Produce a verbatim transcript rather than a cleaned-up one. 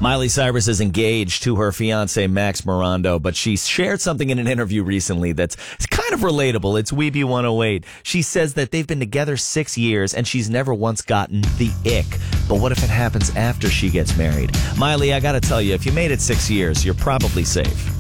Miley Cyrus is engaged to her fiancé, Max Morando, but she shared something in an interview recently that's it's kind of relatable. It's Weeby one oh eight. She says that they've been together six years and she's never once gotten the ick. But what if it happens after she gets married? Miley, I gotta tell you, if you made it six years, you're probably safe.